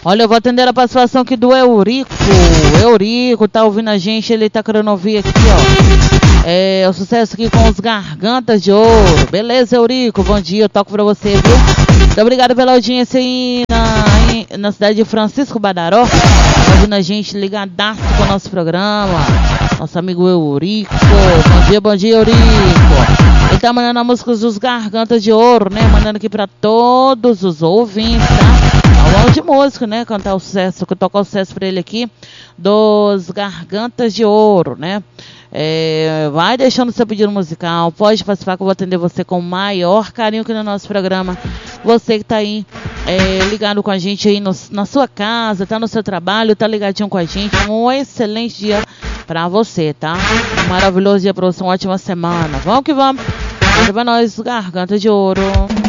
Olha, eu vou atender a participação aqui do Eurico. Eurico tá ouvindo a gente, ele tá querendo ouvir aqui, ó. O sucesso aqui com os Gargantas de Ouro. Beleza, Eurico, bom dia, eu toco pra você, viu? Muito obrigado pela audiência aí na cidade de Francisco Badaró. Tá ouvindo a gente ligadaço com o nosso programa. Nosso amigo Eurico. Bom dia, Eurico. Ele tá mandando a música dos Gargantas de Ouro, né? Mandando aqui pra todos os ouvintes, tá? Vamos de música, né? Cantar o sucesso, tocar o sucesso pra ele aqui dos Gargantas de Ouro, né? Vai deixando seu pedido musical, pode participar que eu vou atender você com o maior carinho aqui no nosso programa. Você que tá aí ligado com a gente aí na sua casa, tá no seu trabalho, tá ligadinho com a gente. Um excelente dia pra você, tá? Um maravilhoso dia pra você, uma ótima semana. Vamos que vamos. Pra nós, Garganta de Ouro.